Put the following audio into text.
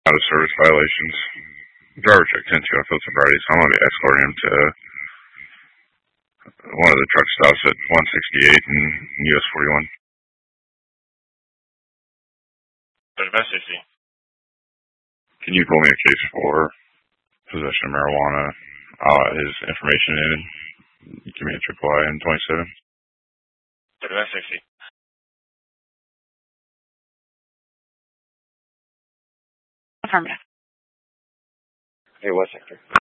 out of service violations. Driver check 10-2 on field sobriety, so I'm going to be escorting him to one of the truck stops at 168 and US 41. 3560. Can you pull me a case for possession of marijuana? His information in. Give me a AAA and 27. 3560. Affirmative. Hey, what sector?